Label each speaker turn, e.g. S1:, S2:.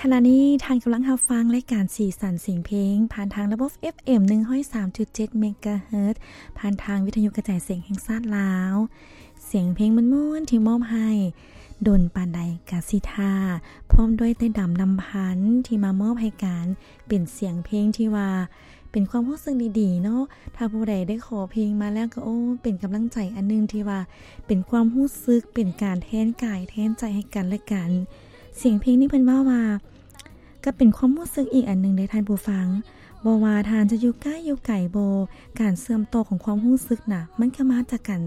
S1: ณะนี้ทานกำลังรับฟังรายการสีสันเสียงเพลงผ่านทางระบบ FM 103.7 เมกะเฮิรตซ์ผ่านทางวิทยุกระจายเสียงแห่งชาติลาวเสียงเพลงม่วนๆที่มอบให้ดนปานใดกาสิทาพร้อมด้วยเต้ดำนำพันธ์ที่มามอบให้การเป็นเสียงเพลงที่ว่าเป็นความรู้สึกดีๆเนาะถ้าผู้ใดได้ขอเพลงมาแล้วก็เป็นกำลังใจอันนึงที่ว่าเป็นความรู้สึกเป็นการแทนกายแทนใจให้กันและกันเสียงเพลงนี้เพิ่นว่าก็เป็นความรู้สึกอีกอันนึงได้ท่านผู้ฟังบ่ว่าทานจะอยู่ใกล้อยู่ไกลบ่การเสื่อมโตของความรู้สึกน่ะมันก็มาจากกัน